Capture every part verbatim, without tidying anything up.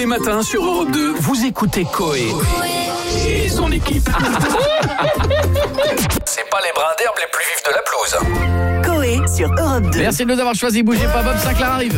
les matins sur Europe deux, vous écoutez Coé et son équipe. C'est pas les brins d'herbe les plus vifs de la pelouse. Coé sur Europe deux. Merci de nous avoir choisis. Bougez pas, Bob Sinclair arrive.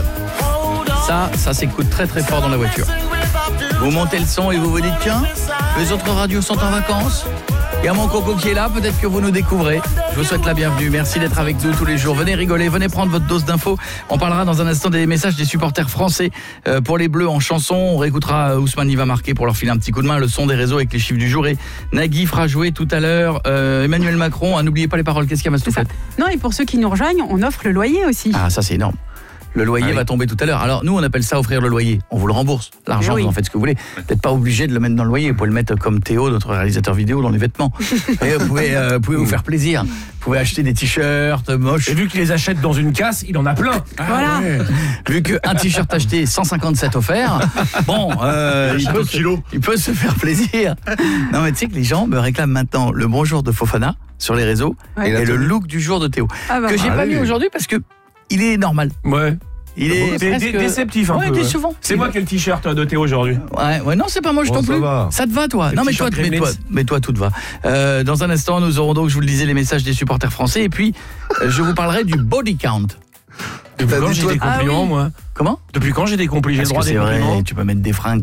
Ça, ça s'écoute très très fort dans la voiture. Vous montez le son et vous vous dites tiens, les autres radios sont en vacances. Il y a mon coco qui est là, peut-être que vous nous découvrez. Je vous souhaite la bienvenue, merci d'être avec nous tous les jours. Venez rigoler, venez prendre votre dose d'infos. On parlera dans un instant des messages des supporters français euh, pour les Bleus en chanson. On réécoutera euh, Ousmane Iva marquer pour leur filer un petit coup de main. Le son des réseaux avec les chiffres du jour. Et Nagui fera jouer tout à l'heure euh, Emmanuel Macron. Ah, n'oubliez pas les paroles, qu'est-ce qu'il y a, Mastoufette ? Non, et pour ceux qui nous rejoignent, on offre le loyer aussi. Ah, ça c'est énorme. Le loyer ah oui. va tomber tout à l'heure. Alors nous on appelle ça offrir le loyer. On vous le rembourse. L'argent oui. vous en faites ce que vous voulez. Peut-être pas obligé de le mettre dans le loyer. Vous pouvez le mettre comme Théo, notre réalisateur vidéo, dans les vêtements. Et vous pouvez, euh, vous pouvez vous faire plaisir. Vous pouvez acheter des t-shirts moches. Et vu qu'il les achète dans une casse, il en a plein. Ah, voilà. Ouais. Vu qu'un t-shirt acheté, cent cinquante-sept offert. Bon, euh, il, peut se, il peut se faire plaisir. Non mais tu sais que les gens me réclament maintenant le bonjour de Fofana sur les réseaux ouais. et, et le look du jour de Théo ah bah, que j'ai ah, pas oui. mis aujourd'hui parce que il est normal. Ouais. Il est dé- presque... déceptif un ouais, peu. Ouais. souvent. C'est moi qui ai le t-shirt de Théo aujourd'hui. Ouais, ouais, non, c'est pas moche bon, non plus. Va. Ça te va, toi. Non, mais toi, mais toi, mais toi, tout te va. Euh, dans un instant, nous aurons donc, je vous le disais, les messages des supporters français. Et puis, euh, je vous parlerai du body count. Depuis quand j'ai des compliments, ah, oui. moi Comment ? Depuis quand j'ai des compliments ? J'ai le droit des compliments. Vrai, tu peux mettre des fringues.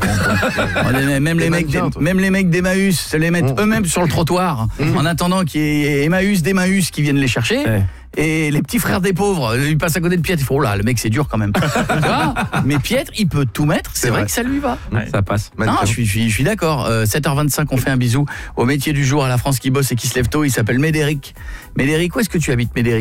même, les mecs, des, même les mecs d'Emmaüs, se les mettent mmh. eux-mêmes sur le trottoir mmh. en attendant qu'il y ait Emmaüs d'Emmaüs qui viennent les chercher. Ouais. Et les petits frères des pauvres, ils passent à côté de Pietre, ils font oh là, le mec c'est dur quand même. Mais Pietre, il peut tout mettre, c'est, c'est vrai. vrai que ça lui va. Ouais, ça passe. Non, je suis, je suis, je suis d'accord. Euh, sept heures vingt-cinq, on fait un bisou au métier du jour à la France qui bosse et qui se lève tôt. Il s'appelle Médéric. Médéric, où est-ce que tu habites, Médéric ?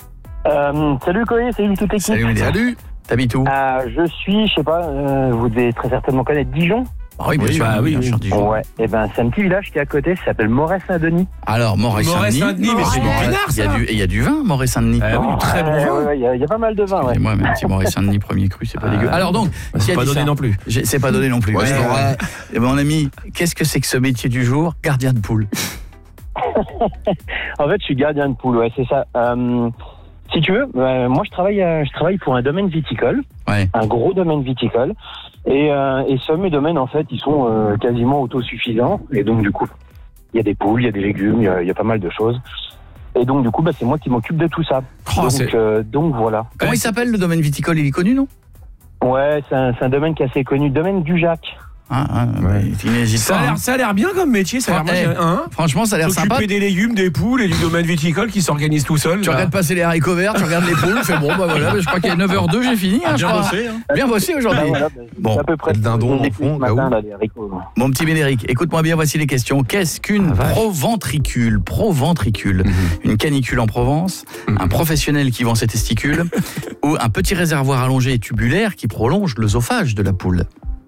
euh, Salut Coé, salut toute l'équipe. Salut Médéric. Salut. T'habites où ? euh, Je suis, je sais pas, euh, vous devez très certainement connaître Dijon. Ah oui, bien oui, sûr, bah, oui, bien sûr, Dijon. Ouais, et ben c'est un petit village qui est à côté, ça s'appelle Moret-Saint-Denis. Alors Moret-Saint-Denis, Moret-Saint-Denis mais c'est du pinard ça. Il y a du vin Moret-Saint-Denis. Ah oui, très bon vin. Ouais, il ouais, y, y a pas mal de vin, ouais. Moi, même si Moret-Saindenis premier cru, c'est pas ah, dégueu. Alors donc, bah, c'est pas donné ça non plus. J'ai, c'est pas donné non plus. Ouais, ouais. Et mon ami, qu'est-ce que c'est que ce métier du jour, gardien de poule? En fait, je suis gardien de poule, ouais, c'est ça. Euh, si tu veux, euh, moi je travaille, euh, je travaille pour un domaine viticole, ouais. un gros domaine viticole, et, euh, et ce mes domaines en fait, ils sont euh, quasiment autosuffisants, et donc du coup, il y a des poules, il y a des légumes, il y a, il y a pas mal de choses. Et donc du coup, bah, c'est moi qui m'occupe de tout ça. Oh, donc, c'est... euh, donc voilà. Comment il s'appelle le domaine viticole? Il est connu, non? Ouais, c'est un, c'est un domaine qui est assez connu, domaine du Jacques. Ah, ah, ouais. Ça a l'air, ça a l'air bien comme métier, ça a l'air hey, bien, hein. Franchement, ça a l'air S'occuper sympa. des légumes, des poules et du domaine viticole qui s'organise tout seul. Tu là. regardes passer les haricots verts, tu regardes les poules, tu fais bon, bah voilà, je crois qu'il est neuf heures deux, j'ai fini. Hein, bien bossé, hein. Bien bossé aujourd'hui. Bah, voilà, bah, bon, à peu près le dindon au fond, matin, là, les haricots. Mon petit Médéric, écoute-moi bien, voici les questions. Qu'est-ce qu'une ah, proventricule? Proventricule, mm-hmm. Une canicule en Provence, mm-hmm. un professionnel qui vend ses testicules ou un petit réservoir allongé et tubulaire qui prolonge l'œsophage de la poule?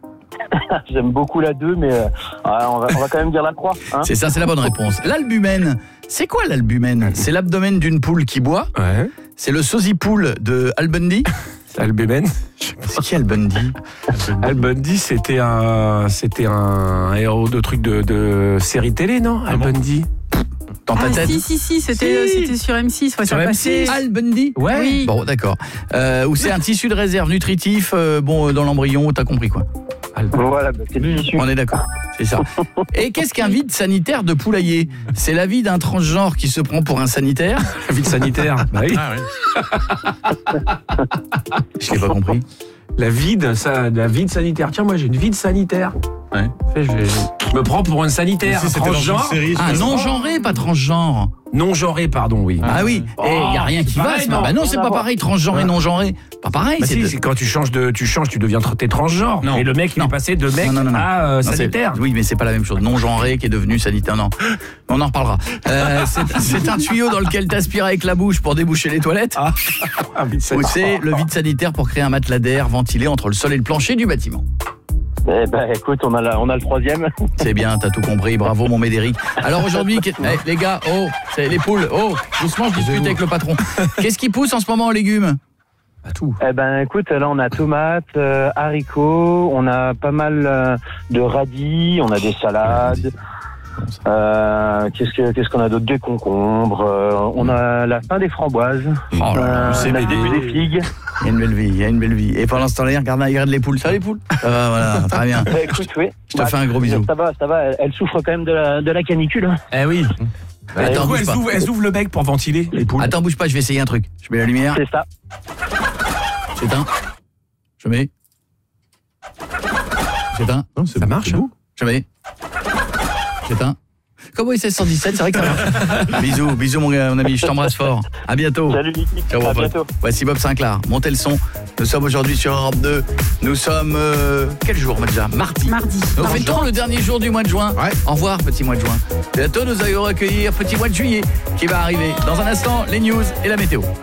J'aime beaucoup la deux, mais euh, on, va, on va quand même dire la trois. Hein. C'est ça, c'est la bonne réponse. L'albumène, c'est quoi l'albumène? C'est l'abdomen d'une poule qui boit. Ouais. C'est le sosie-poule de Al Bundy. C'est Albumène. C'est qui Al Bundy? Al Bundy, c'était un, c'était un héros de truc de, de série télé, non? Al Bundy. Dans ta ah, tête? Si, si, si, c'était, si. c'était sur M six. Ouais, sur M six Al Bundy? Ouais. Oui. Bon, d'accord. Euh, ou c'est un tissu de réserve nutritif, euh, bon, dans l'embryon, t'as compris quoi? Voilà, bah, c'est le tissu. On est d'accord, c'est ça. Et qu'est-ce qu'un vide sanitaire de poulailler? C'est la vie d'un transgenre qui se prend pour un sanitaire? Vide sanitaire? Bah oui. Ah, oui. Je l'ai pas compris. La vide, ça, la vide sanitaire. Tiens, moi j'ai une vide sanitaire. Ouais. Je, je, je me prends pour un sanitaire. Si transgenre. Série, ah, non-genré, pas transgenre. Non-genré, pardon, oui. Ah oui, et il oh, n'y a rien qui va. Pareil, non, bah non, c'est pas pareil, transgenre et non-genré. Pas pareil. Bah c'est, si, de... c'est quand tu changes de, tu changes, tu deviens t'es transgenre. Non. Et le mec, il non. est passé de mec non, non, non, non. à euh, non, sanitaire. Oui, mais c'est pas la même chose. Non-genré qui est devenu sanitaire. Non, on en reparlera. Euh, c'est, c'est un tuyau dans lequel t'aspires avec la bouche pour déboucher les toilettes. Ah. Ou c'est le vide sanitaire pour créer un matelas d'air ventilé entre le sol et le plancher du bâtiment. Eh ben, écoute, on a, la, on a le troisième. C'est bien, t'as tout compris. Bravo, mon Médéric. Alors aujourd'hui, hey, les gars, oh, c'est les poules, oh, doucement, je discute avec le patron. Qu'est-ce qui pousse en ce moment en légumes? Pas tout. Eh ben, écoute, là, on a tomates, euh, haricots, on a pas mal euh, de radis, on a des salades. Euh, qu'est-ce que qu'est-ce qu'on a d'autre? Des concombres. Euh, on a la fin des framboises. Oh là là, euh, c'est on a le bébé. début des figues. Il y a une belle vie, il y a une belle vie. Et pendant ce temps-là, il regarde, il regarde les poules. Ça va les poules? Ça va, voilà, très bien. Bah, écoute, oui. Je te fais un gros bisou. Ça va, ça va. Elle, elle souffre quand même de la, de la canicule. Hein. Eh oui. Attends, Du coup, bouge elles pas. ouvrent, elles ouvrent le bec pour ventiler les poules. Attends, bouge pas, je vais essayer un truc. Je mets la lumière, C'est ça. j'éteins. Je mets. J'éteins. Non, ça marche. Hein. Je mets. J'éteins. Comme O S S cent dix-sept, c'est vrai que ça marche. Bisous, bisous mon, gars, mon ami, je t'embrasse fort. À bientôt. Salut Niki. Ciao, À mon pote. bientôt. Voici Bob Sinclair. Montez le son. Nous sommes aujourd'hui sur Europe deux. Nous sommes... euh, quel jour, déjà? Mardi. Mardi. Nous Mardi. fêtons le dernier jour du mois de juin. Ouais. Au revoir, petit mois de juin. Bientôt, nous allons accueillir petit mois de juillet qui va arriver. Dans un instant, les news et la météo.